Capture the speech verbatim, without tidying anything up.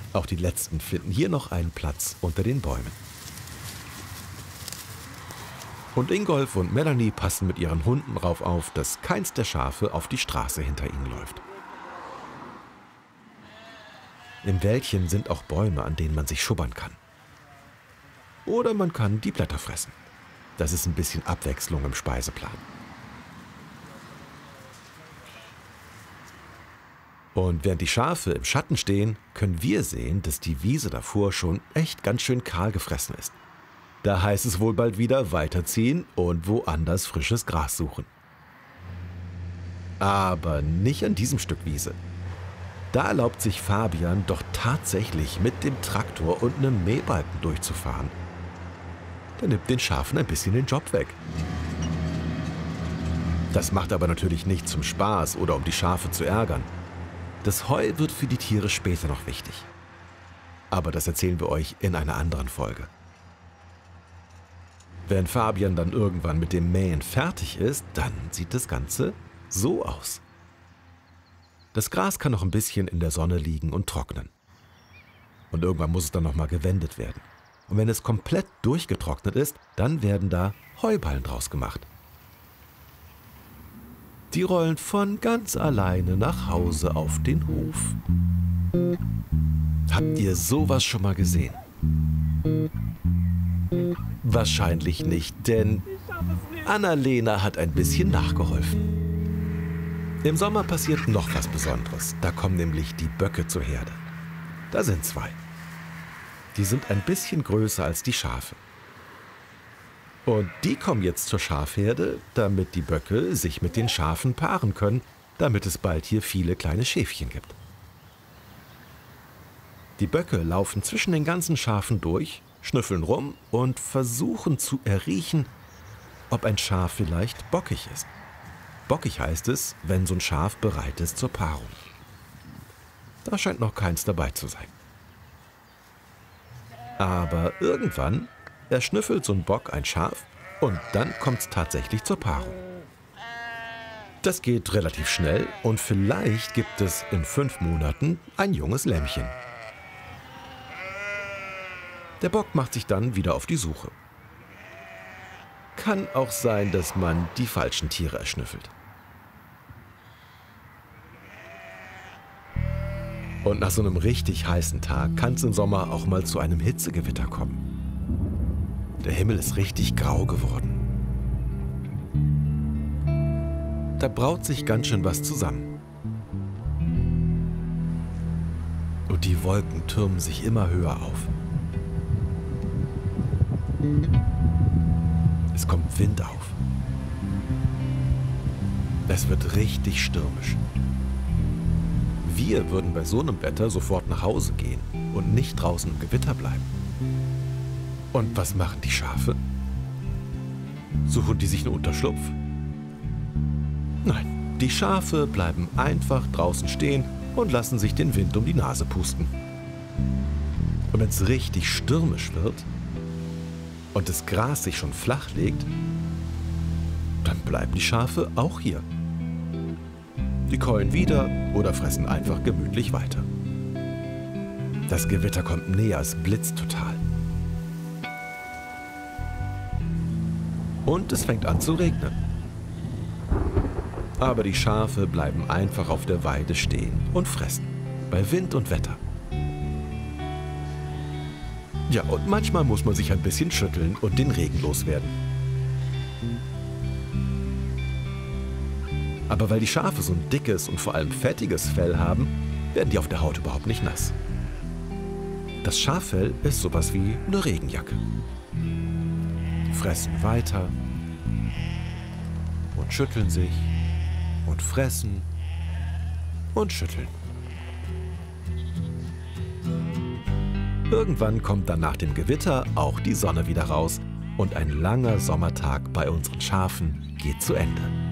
Auch die letzten finden hier noch einen Platz unter den Bäumen. Und Ingolf und Melanie passen mit ihren Hunden darauf auf, dass keins der Schafe auf die Straße hinter ihnen läuft. Im Wäldchen sind auch Bäume, an denen man sich schubbern kann. Oder man kann die Blätter fressen. Das ist ein bisschen Abwechslung im Speiseplan. Und während die Schafe im Schatten stehen, können wir sehen, dass die Wiese davor schon echt ganz schön kahl gefressen ist. Da heißt es wohl bald wieder weiterziehen und woanders frisches Gras suchen. Aber nicht an diesem Stück Wiese. Da erlaubt sich Fabian doch tatsächlich mit dem Traktor und einem Mähbalken durchzufahren. Der nimmt den Schafen ein bisschen den Job weg. Das macht aber natürlich nicht zum Spaß oder um die Schafe zu ärgern. Das Heu wird für die Tiere später noch wichtig. Aber das erzählen wir euch in einer anderen Folge. Wenn Fabian dann irgendwann mit dem Mähen fertig ist, dann sieht das Ganze so aus. Das Gras kann noch ein bisschen in der Sonne liegen und trocknen. Und irgendwann muss es dann nochmal gewendet werden. Und wenn es komplett durchgetrocknet ist, dann werden da Heuballen draus gemacht. Die rollen von ganz alleine nach Hause auf den Hof. Habt ihr sowas schon mal gesehen? Wahrscheinlich nicht, denn Annalena hat ein bisschen nachgeholfen. Im Sommer passiert noch was Besonderes. Da kommen nämlich die Böcke zur Herde. Da sind zwei. Die sind ein bisschen größer als die Schafe. Und die kommen jetzt zur Schafherde, damit die Böcke sich mit den Schafen paaren können, damit es bald hier viele kleine Schäfchen gibt. Die Böcke laufen zwischen den ganzen Schafen durch, schnüffeln rum und versuchen zu erriechen, ob ein Schaf vielleicht bockig ist. Bockig heißt es, wenn so ein Schaf bereit ist zur Paarung. Da scheint noch keins dabei zu sein. Aber irgendwann erschnüffelt so ein Bock ein Schaf und dann kommt es tatsächlich zur Paarung. Das geht relativ schnell und vielleicht gibt es in fünf Monaten ein junges Lämmchen. Der Bock macht sich dann wieder auf die Suche. Kann auch sein, dass man die falschen Tiere erschnüffelt. Und nach so einem richtig heißen Tag kann es im Sommer auch mal zu einem Hitzegewitter kommen. Der Himmel ist richtig grau geworden. Da braut sich ganz schön was zusammen. Und die Wolken türmen sich immer höher auf. Es kommt Wind auf. Es wird richtig stürmisch. Wir würden bei so einem Wetter sofort nach Hause gehen und nicht draußen im Gewitter bleiben. Und was machen die Schafe? Suchen die sich einen Unterschlupf? Nein, die Schafe bleiben einfach draußen stehen und lassen sich den Wind um die Nase pusten. Und wenn es richtig stürmisch wird und das Gras sich schon flach legt, dann bleiben die Schafe auch hier. Die keulen wieder oder fressen einfach gemütlich weiter. Das Gewitter kommt näher, es blitzt total. Und es fängt an zu regnen. Aber die Schafe bleiben einfach auf der Weide stehen und fressen, bei Wind und Wetter. Ja, und manchmal muss man sich ein bisschen schütteln und den Regen loswerden. Aber weil die Schafe so ein dickes und vor allem fettiges Fell haben, werden die auf der Haut überhaupt nicht nass. Das Schaffell ist sowas wie eine Regenjacke. Die fressen weiter und schütteln sich und fressen und schütteln. Irgendwann kommt dann nach dem Gewitter auch die Sonne wieder raus und ein langer Sommertag bei unseren Schafen geht zu Ende.